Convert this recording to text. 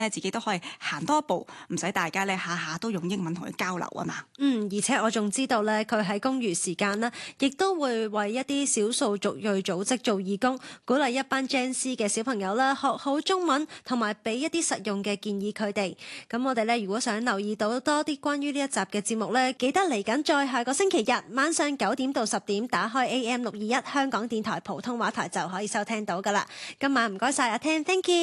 自己都可以行多一步，唔使大家咧下下都用英文同佢交流啊嘛。 而且我仲知道咧，佢喺公餘時間呢，亦都會為一啲少數族裔組織做義工，鼓勵一班 Gen Z 嘅小朋友啦學好中文，同埋俾一啲實用嘅建議佢哋。咁我哋咧如果想留意到多啲關於呢一集嘅節目咧，記得嚟緊再下個星期日晚上9點到10點，打開 AM621香港電台普通話台就可以收聽到噶啦。今晚唔該晒阿聽 ，Thank you。